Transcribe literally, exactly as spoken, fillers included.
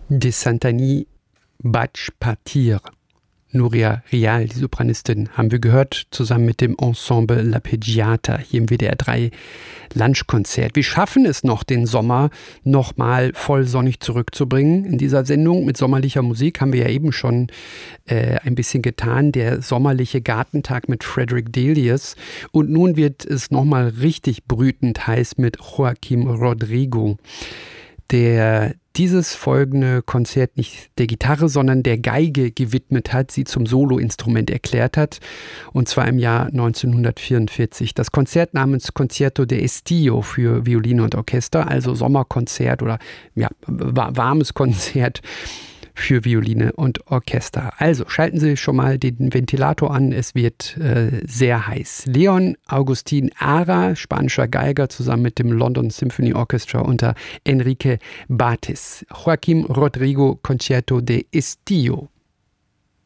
De Santani Batch Partir. Nuria Rial, die Sopranistin, haben wir gehört, zusammen mit dem Ensemble L'Arpeggiata hier im W D R drei Lunchkonzert. Wir schaffen es noch, den Sommer noch mal voll sonnig zurückzubringen. In dieser Sendung mit sommerlicher Musik haben wir ja eben schon äh, ein bisschen getan. Der sommerliche Gartentag mit Frederick Delius. Und nun wird es noch mal richtig brütend heiß mit Joaquim Rodrigo, der dieses folgende Konzert nicht der Gitarre, sondern der Geige gewidmet hat, sie zum Soloinstrument erklärt hat, und zwar im Jahr neunzehnhundertvierundvierzig. Das Konzert namens Concierto de Estío für Violine und Orchester, also Sommerkonzert oder ja, warmes Konzert für Violine und Orchester. Also schalten Sie schon mal den Ventilator an, es wird äh, sehr heiß. Leon Agustín Ara, spanischer Geiger, zusammen mit dem London Symphony Orchestra unter Enrique Batis. Joaquim Rodrigo, Concierto de Estío.